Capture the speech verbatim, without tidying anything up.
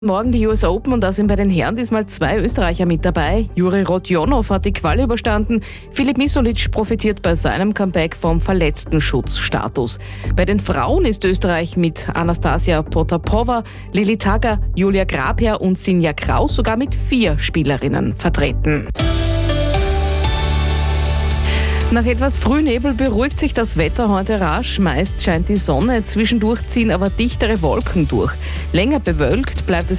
Morgen die U S Open und da sind bei den Herren diesmal zwei Österreicher mit dabei. Juri Rodionov hat die Quali überstanden. Filip Misolic profitiert bei seinem Comeback vom Verletztenschutzstatus. Bei den Frauen ist Österreich mit Anastasia Potapova, Lili Tagger, Julia Grabherr und Sinja Kraus sogar mit vier Spielerinnen vertreten. Nach etwas Frühnebel beruhigt sich das Wetter heute rasch. Meist scheint die Sonne, zwischendurch ziehen aber dichtere Wolken durch. Länger bewölkt bleibt es